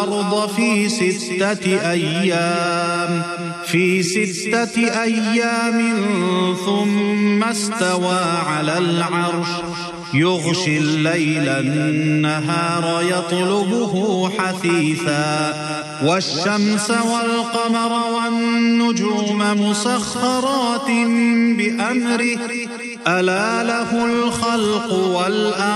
الأرض في 6 أيام ثم استوى على العرش يغشي الليل النهار يطلبه حثيثا والشمس والقمر والنجوم مسخرات بأمره ألا له الخلق والأمر